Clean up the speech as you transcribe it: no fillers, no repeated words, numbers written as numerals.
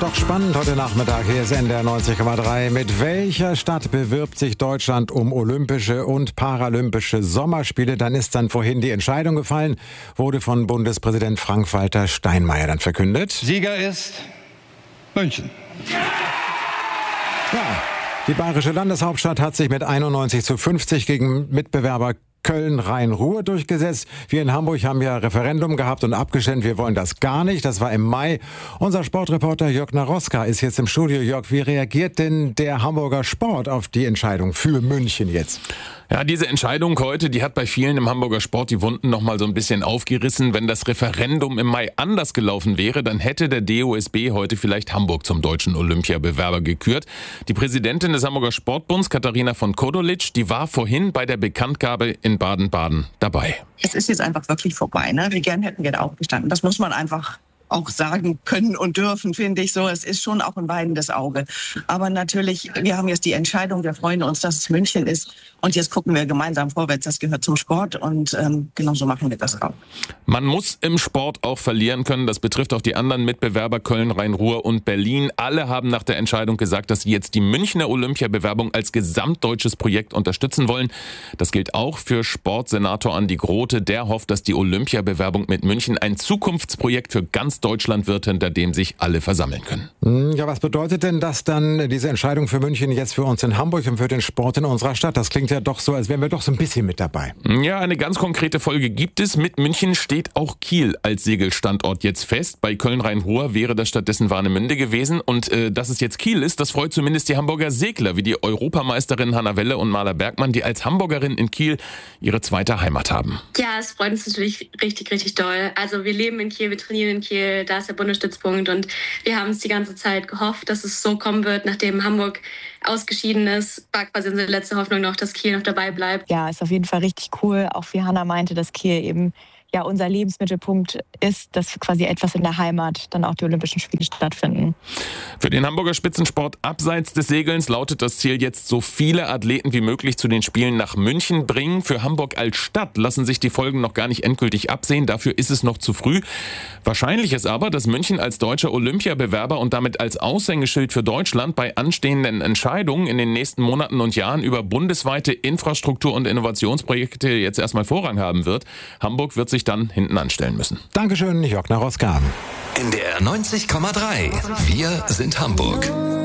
doch spannend heute Nachmittag. Hier ist NDR 90,3. Mit welcher Stadt bewirbt sich Deutschland um Olympische und Paralympische Sommerspiele? Dann ist vorhin die Entscheidung gefallen, wurde von Bundespräsident Frank-Walter Steinmeier dann verkündet. Sieger ist München. Ja, die bayerische Landeshauptstadt hat sich mit 91:50 gegen Mitbewerber Köln-Rhein-Ruhr durchgesetzt. Wir in Hamburg haben ja Referendum gehabt und abgestimmt, wir wollen das gar nicht. Das war im Mai. Unser Sportreporter Jörg Naroska ist jetzt im Studio. Jörg, wie reagiert denn der Hamburger Sport auf die Entscheidung für München jetzt? Ja, diese Entscheidung heute, die hat bei vielen im Hamburger Sport die Wunden noch mal so ein bisschen aufgerissen. Wenn das Referendum im Mai anders gelaufen wäre, dann hätte der DOSB heute vielleicht Hamburg zum deutschen Olympiabewerber gekürt. Die Präsidentin des Hamburger Sportbunds, Katharina von Kodolitsch, die war vorhin bei der Bekanntgabe in Baden-Baden dabei. Es ist jetzt einfach wirklich vorbei, ne? Wie gern hätten wir da aufgestanden. Das muss man einfach auch sagen können und dürfen, finde ich so. Es ist schon auch ein weinendes Auge. Aber natürlich, wir haben jetzt die Entscheidung, wir freuen uns, dass es München ist. Und jetzt gucken wir gemeinsam vorwärts. Das gehört zum Sport und genau so machen wir das auch. Man muss im Sport auch verlieren können. Das betrifft auch die anderen Mitbewerber Köln, Rhein-Ruhr und Berlin. Alle haben nach der Entscheidung gesagt, dass sie jetzt die Münchner Olympiabewerbung als gesamtdeutsches Projekt unterstützen wollen. Das gilt auch für Sportsenator Andi Grote. Der hofft, dass die Olympiabewerbung mit München ein Zukunftsprojekt für ganz Deutschland wird, hinter dem sich alle versammeln können. Ja, was bedeutet denn das dann, diese Entscheidung für München jetzt für uns in Hamburg und für den Sport in unserer Stadt? Das klingt ja doch so, als wären wir doch so ein bisschen mit dabei. Ja, eine ganz konkrete Folge gibt es. Mit München steht auch Kiel als Segelstandort jetzt fest. Bei Köln-Rhein-Ruhr wäre das stattdessen Warnemünde gewesen. Und dass es jetzt Kiel ist, das freut zumindest die Hamburger Segler, wie die Europameisterin Hanna Welle und Maler Bergmann, die als Hamburgerin in Kiel ihre zweite Heimat haben. Ja, es freut uns natürlich richtig, richtig doll. Also wir leben in Kiel, wir trainieren in Kiel. Da ist der Bundesstützpunkt und wir haben es die ganze Zeit gehofft, dass es so kommen wird, nachdem Hamburg ausgeschieden ist. War quasi unsere letzte Hoffnung noch, dass Kiel noch dabei bleibt. Ja, ist auf jeden Fall richtig cool. Auch wie Hanna meinte, dass Kiel eben ja unser Lebensmittelpunkt ist, dass quasi etwas in der Heimat dann auch die Olympischen Spiele stattfinden. Für den Hamburger Spitzensport abseits des Segelns lautet das Ziel jetzt, so viele Athleten wie möglich zu den Spielen nach München bringen. Für Hamburg als Stadt lassen sich die Folgen noch gar nicht endgültig absehen. Dafür ist es noch zu früh. Wahrscheinlich ist aber, dass München als deutscher Olympiabewerber und damit als Aushängeschild für Deutschland bei anstehenden Entscheidungen in den nächsten Monaten und Jahren über bundesweite Infrastruktur- und Innovationsprojekte jetzt erstmal Vorrang haben wird. Hamburg wird sich dann hinten anstellen müssen. Dankeschön, Jörg Naroska. NDR 90,3. Wir sind Hamburg.